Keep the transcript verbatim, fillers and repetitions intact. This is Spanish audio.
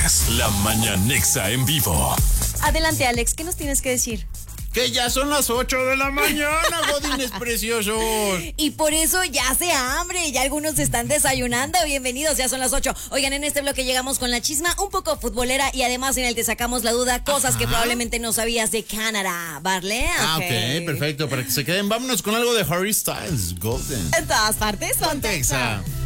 es La Mañanexa en vivo. Adelante, Alex, ¿qué nos tienes que decir? Que ya son las ocho de la mañana, godines preciosos. Y por eso ya hace hambre, ya algunos están desayunando. Bienvenidos, ya son las ocho. Oigan, en este bloque llegamos con la chisma un poco futbolera y además en el te sacamos la duda, cosas Ajá. que probablemente no sabías de Canadá, ¿vale? Ah, okay. ok, perfecto, para que se queden. Vámonos con algo de Harry Styles, Golden. En todas partes, Pontexa.